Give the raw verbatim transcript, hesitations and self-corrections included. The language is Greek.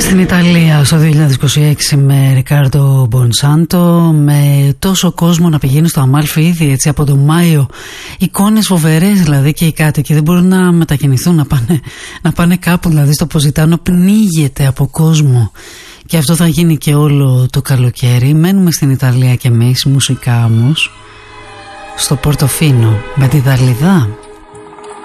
Στην Ιταλία στο δύο χιλιάδες είκοσι έξι με Ρικάρντο Μπονσάντο, με τόσο κόσμο να πηγαίνει στο Αμάλφι ήδη έτσι από τον Μάιο, εικόνες φοβερές δηλαδή, και οι κάτοικοι δεν μπορούν να μετακινηθούν, να πάνε, να πάνε κάπου, δηλαδή στο Ποσιτάνο πνίγεται από κόσμο. Και αυτό θα γίνει και όλο το καλοκαίρι. Μένουμε στην Ιταλία κι εμείς, μουσικά όμως, στο Πορτοφίνο με τη Δαλιδά.